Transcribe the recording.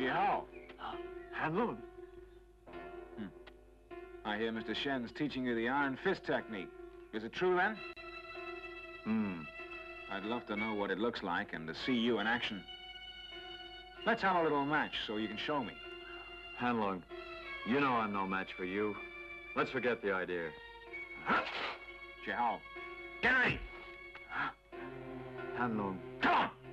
Jihao. Han-Lun. I hear Mr. Shen's teaching you the iron fist technique. Is it true, then? I'd love to know what it looks like and to see you in action. Let's have a little match so you can show me. Han-Lun, you know I'm no match for you. Let's forget the idea. Jihao, get ready! Han-Lun. Come on!